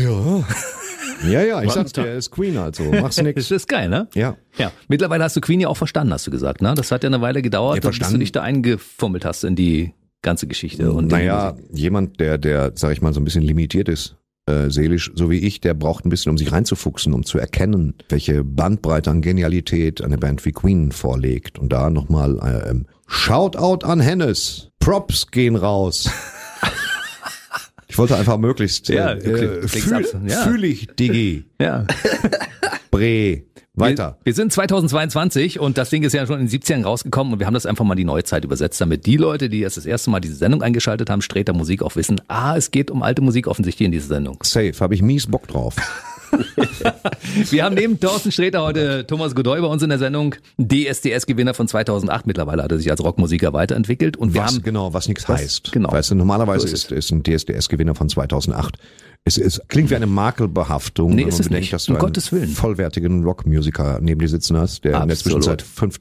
Ja, ich sag's dir, er ist Queen, also mach's nix. Das ist geil, ne? Ja. Mittlerweile hast du Queen ja auch verstanden, hast du gesagt, ne? Das hat ja eine Weile gedauert, bis du dich da eingefummelt hast in die ganze Geschichte. Und jemand, der, sag ich mal, so ein bisschen limitiert ist, seelisch, so wie ich, der braucht ein bisschen, um sich reinzufuchsen, um zu erkennen, welche Bandbreite an Genialität eine Band wie Queen vorlegt. Und da nochmal Shoutout an Hennes. Props gehen raus. Ich wollte einfach möglichst fühlig, Digi. Ja. Bre. Weiter. Wir sind 2022 und das Ding ist ja schon in den 70ern rausgekommen und wir haben das einfach mal in die Neuzeit übersetzt, damit die Leute, die erst das erste Mal diese Sendung eingeschaltet haben, Sträter Musik auch wissen, es geht um alte Musik offensichtlich in dieser Sendung. Safe, habe ich mies Bock drauf. Wir haben neben Thorsten Sträter heute Thomas Godoy bei uns in der Sendung, DSDS-Gewinner von 2008. Mittlerweile hat er sich als Rockmusiker weiterentwickelt. Und was nichts heißt. Genau. Weißt du, normalerweise ist ein DSDS-Gewinner von 2008. Es klingt wie eine Makelbehaftung, wenn man bedenkt, dass du einen vollwertigen Rockmusiker neben dir sitzen hast, der in der Zwischenzeit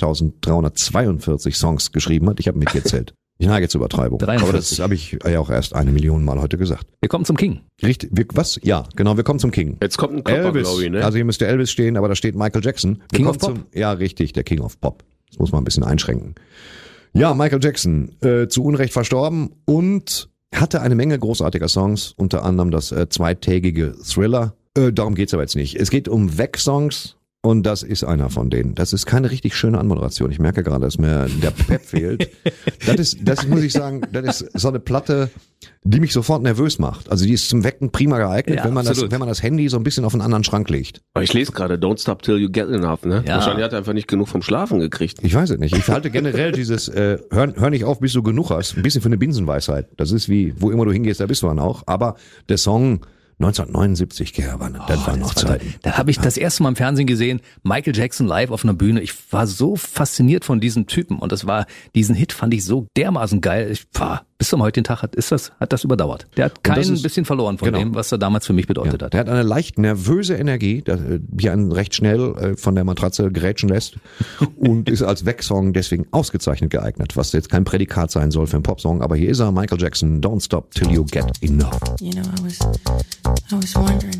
5.342 Songs geschrieben hat. Ich habe mitgezählt. Ich neige zur Übertreibung. 43. Aber das habe ich ja auch erst 1 Million Mal heute gesagt. Wir kommen zum King. Richtig, was? Ja, genau, wir kommen zum King. Jetzt kommt ein Kopper, glaube ich, ne? Also hier müsste Elvis stehen, aber da steht Michael Jackson. King of Pop? Ja, richtig, der King of Pop. Das muss man ein bisschen einschränken. Ja, Michael Jackson, zu Unrecht verstorben und hatte eine Menge großartiger Songs, unter anderem das zweitägige Thriller. Darum geht's aber jetzt nicht. Es geht um Weg-Songs. Und das ist einer von denen. Das ist keine richtig schöne Anmoderation. Ich merke gerade, dass mir der Pep fehlt. Das muss ich sagen, das ist so eine Platte, die mich sofort nervös macht. Also die ist zum Wecken prima geeignet, wenn man das Handy so ein bisschen auf einen anderen Schrank legt. Aber ich lese gerade, don't stop till you get enough, ne? Ja. Wahrscheinlich hat er einfach nicht genug vom Schlafen gekriegt. Ich weiß es nicht. Ich halte generell dieses, hör nicht auf, bis du genug hast. Ein bisschen für eine Binsenweisheit. Das ist wie, wo immer du hingehst, da bist du dann auch. Aber der Song 1979, das war noch Zeiten. Da habe ich das erste Mal im Fernsehen gesehen, Michael Jackson live auf einer Bühne. Ich war so fasziniert von diesem Typen und diesen Hit fand ich so dermaßen geil. Bis zum heutigen Tag hat das überdauert. Der hat kein bisschen verloren von dem, was er damals für mich bedeutet hat. Der hat eine leicht nervöse Energie, die einen recht schnell von der Matratze grätschen lässt und ist als Weg-Song deswegen ausgezeichnet geeignet, was jetzt kein Prädikat sein soll für einen Popsong, aber hier ist er, Michael Jackson, Don't Stop Till You Get Enough. You know, I was wondering,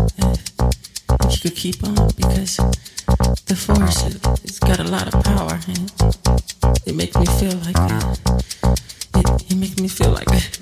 if you could keep on, because the force, it's got a lot of power, and it makes me feel like it makes me feel like